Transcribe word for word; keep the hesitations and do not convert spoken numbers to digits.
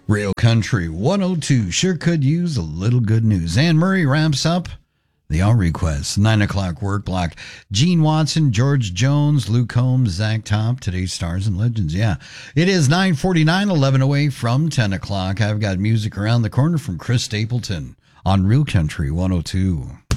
Real Country one oh two sure could use a little good news. Anne Murray wraps up the All Requests. nine o'clock work block. Gene Watson, George Jones, Luke Combs, Zach Top, today's Stars and Legends. Yeah, it is nine forty-nine, eleven away from ten o'clock. I've got music around the corner from Chris Stapleton on Real Country one oh two.